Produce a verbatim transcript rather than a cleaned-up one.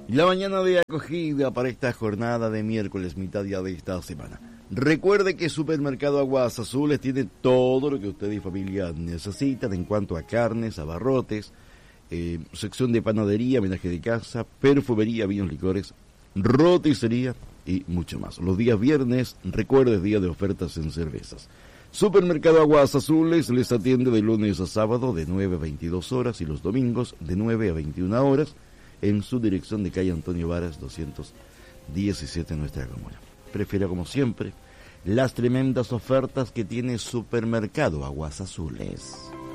La mañana de acogida para esta jornada de miércoles, mitad día de esta semana. Recuerde que Supermercado Aguas Azules tiene todo lo que usted y familia necesitan en cuanto a carnes, abarrotes, eh, sección de panadería, menaje de casa, perfumería, vinos, licores, roticería y mucho más. Los días viernes, recuerde, día de ofertas en cervezas. Supermercado Aguas Azules les atiende de lunes a sábado de nueve a veintidós horas y los domingos de nueve a veintiuna horas en su dirección de calle Antonio Varas doscientos diecisiete en nuestra comuna. Prefiero, como siempre, las tremendas ofertas que tiene Supermercado Aguas Azules.